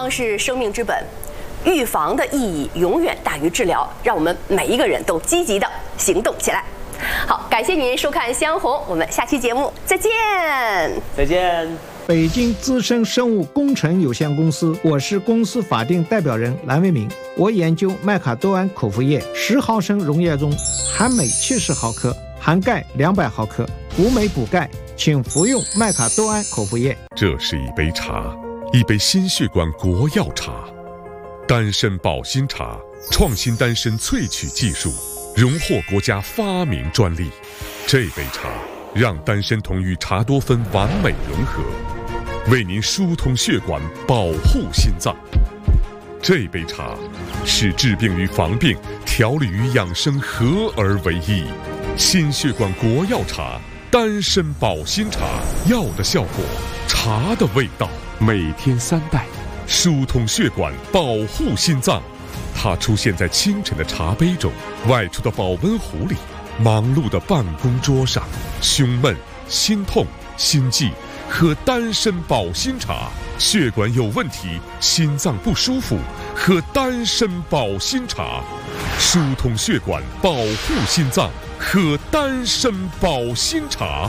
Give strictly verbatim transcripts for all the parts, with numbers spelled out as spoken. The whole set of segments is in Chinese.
康是生命之本，预防的意义永远大于治疗，让我们每一个人都积极的行动起来。好，感谢您收看《香红》，我们下期节目再见。 再见。 北京资深生物工程有限公司，我是公司法定代表人蓝为民。我研究麦卡多胺口服液，十毫升溶液中含镁七十毫克，含钙两百毫克，补镁补钙，请服用麦卡多胺口服液。 这是一杯茶，一杯心血管国药茶，丹参保心茶，创新丹参萃取技术，荣获国家发明专利。这杯茶让丹参酮与茶多酚完美融合，为您疏通血管，保护心脏。这杯茶是治病与防病、调理与养生合而为一。心血管国药茶，丹参保心茶，药的效果，茶的味道，每天三袋，疏通血管，保护心脏。它出现在清晨的茶杯中，外出的保温壶里，忙碌的办公桌上。胸闷、心痛、心悸，喝丹参保心茶；血管有问题、心脏不舒服，喝丹参保心茶。疏通血管，保护心脏，喝丹参保心茶。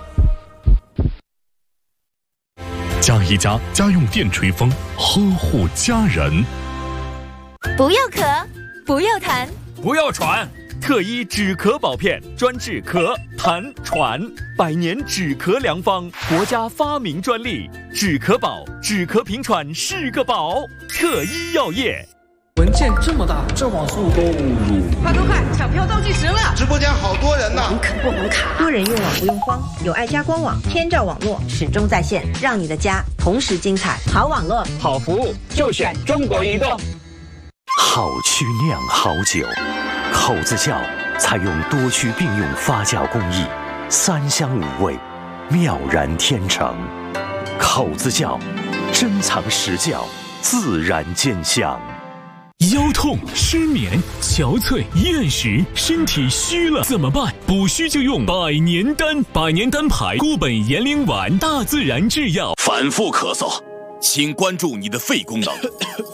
加一加家用电吹风，呵护家人。 不要咳，不要痰， 不要喘。特一止咳宝片，专治咳、痰、喘，百年止咳良方，国家发明专利。止咳宝，止咳平喘是个宝。特一药业。 文件这么大，这网速都快快快，抢票倒计时了！ 直播间好多人呢。 网卡不网卡， 多人用网不用慌，有爱家官网，天照网络始终在线，让你的家同时精彩。好网络， 好服务，就选中国移动。 好曲酿好酒，口子窖采用多区并用发酵工艺，三香五味，妙然天成。口子窖珍藏实窖，自然见香。 腰痛、失眠、憔悴、厌食，身体虚了怎么办？补虚就用百年丹，百年丹牌固本延龄丸，大自然制药。 反复咳嗽，请关注你的肺功能。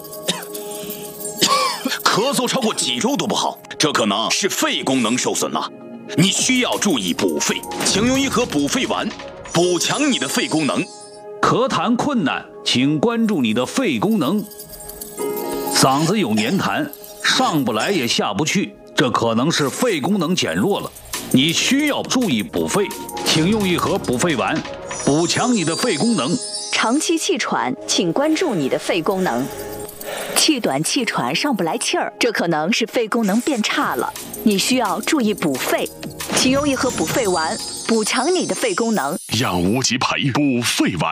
咳嗽超过几周都不好，这可能是肺功能受损了，你需要注意补肺，请用一盒补肺丸，补强你的肺功能。 咳痰困难，请关注你的肺功能。嗓子有黏痰，上不来也下不去，这可能是肺功能减弱了，你需要注意补肺，请用一盒补肺丸，补强你的肺功能。 长期气喘，请关注你的肺功能。气短气喘上不来气儿，这可能是肺功能变差了，你需要注意补肺，请用一盒补肺丸，补强你的肺功能。 养无极培补肺丸。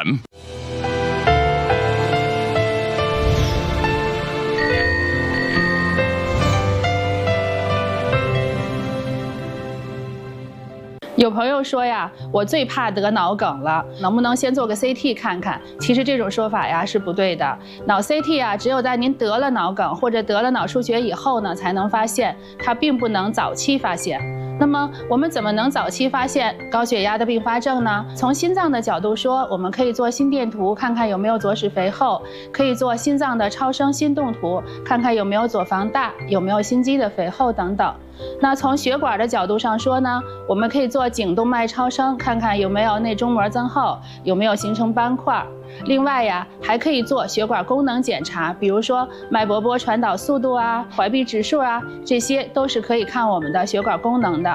有朋友说呀，我最怕得脑梗了，能不能先做个 C T 看看？其实这种说法呀是不对的。脑 C T 啊，只有在您得了脑梗或者得了脑出血以后呢，才能发现，它并不能早期发现。那么我们怎么能早期发现高血压的并发症呢？从心脏的角度说，我们可以做心电图，看看有没有左室肥厚；可以做心脏的超声心动图，看看有没有左房大，有没有心肌的肥厚等等。那从血管的角度上说呢，我们可以做颈动脉超声，看看有没有内中膜增厚，有没有形成斑块。另外呀，还可以做血管功能检查，比如说脉搏波传导速度啊、怀壁指数啊，这些都是可以看我们的血管功能的。